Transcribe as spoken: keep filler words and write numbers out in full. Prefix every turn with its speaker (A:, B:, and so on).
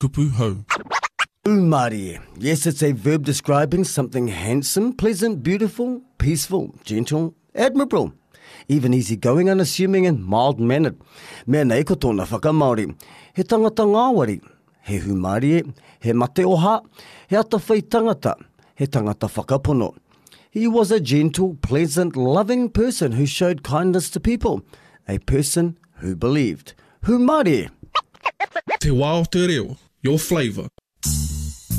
A: kupu hau.
B: Umari. Yes, it's a verb describing something handsome, pleasant, beautiful, peaceful, gentle, admirable, even easygoing, unassuming and mild-mannered. Mea nei ko tōna whakamaori. He tangata ngāwari. He humari e. He mate oha. He atawhai tangata. He tangata whakapono. He was a gentle, pleasant, loving person who showed kindness to people. A person who believed. Humari.
A: Te wā o te reo, your flavour.